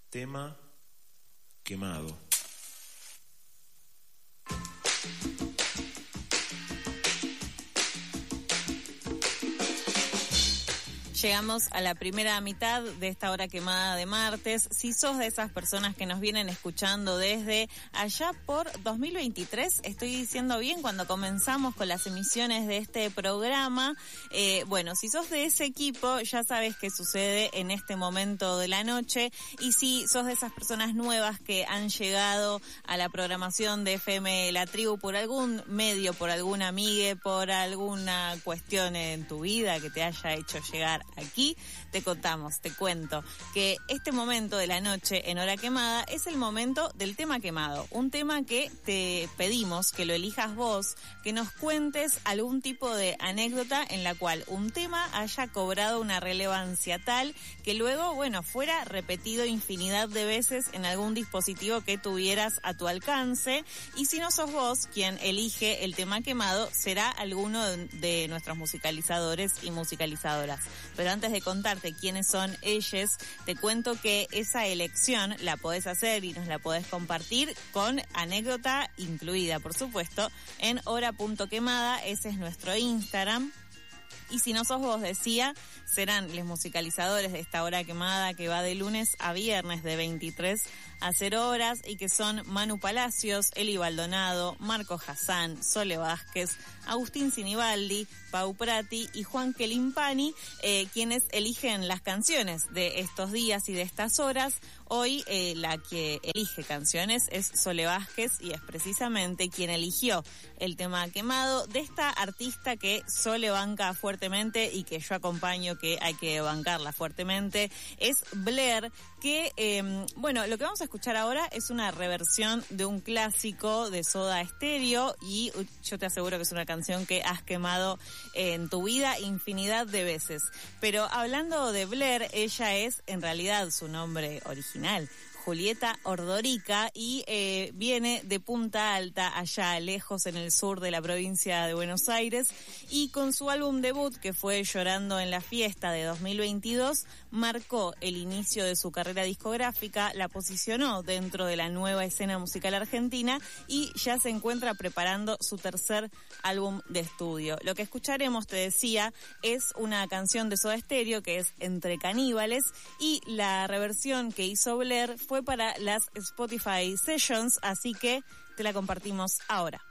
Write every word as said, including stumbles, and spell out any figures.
Tema Quemado. Llegamos a la primera mitad de esta hora quemada de martes. Si sos de esas personas que nos vienen escuchando desde allá por dos mil veintitrés, estoy diciendo bien, cuando comenzamos con las emisiones de este programa, eh, bueno, si sos de ese equipo, ya sabes qué sucede en este momento de la noche. Y si sos de esas personas nuevas que han llegado a la programación de F M La Tribu por algún medio, por alguna amigue, por alguna cuestión en tu vida que te haya hecho llegar aquí, te contamos, te cuento que este momento de la noche en Hora Quemada es el momento del tema quemado, un tema que te pedimos que lo elijas vos, que nos cuentes algún tipo de anécdota en la cual un tema haya cobrado una relevancia tal que luego, bueno, fuera repetido infinidad de veces en algún dispositivo que tuvieras a tu alcance. Y si no sos vos quien elige el tema quemado, será alguno de nuestros musicalizadores y musicalizadoras. Pero antes de contarte quiénes son ellos, te cuento que esa elección la podés hacer y nos la podés compartir con anécdota incluida, por supuesto, en hora punto quemada, ese es nuestro Instagram. Y si no sos vos, decía, serán los musicalizadores de esta hora quemada que va de lunes a viernes de veintitrés a cero horas y que son Manu Palacios, Eli Baldonado, Marco Hassan, Sole Vázquez, Agustín Sinibaldi, Pau Prati y Juan Kelimpani, eh, quienes eligen las canciones de estos días y de estas horas. Hoy eh, la que elige canciones es Sole Vázquez y es precisamente quien eligió el tema quemado de esta artista que Sole banca fuertemente y que yo acompaño, que hay que bancarla fuertemente, es Blair, que, eh, bueno, lo que vamos a escuchar ahora es una reversión de un clásico de Soda Stereo y yo te aseguro que es una canción que has quemado en tu vida infinidad de veces. Pero hablando de Blair, ella es en realidad su nombre original, Julieta Ordorica, y eh, viene de Punta Alta, allá lejos en el sur de la provincia de Buenos Aires, y con su álbum debut, que fue Llorando en la Fiesta de dos mil veintidós, marcó el inicio de su carrera discográfica, la posicionó dentro de la nueva escena musical argentina y ya se encuentra preparando su tercer álbum de estudio. Lo que escucharemos, te decía, es una canción de Soda Stereo que es Entre Caníbales, y la reversión que hizo Blair fue para las Spotify Sessions, así que te la compartimos ahora.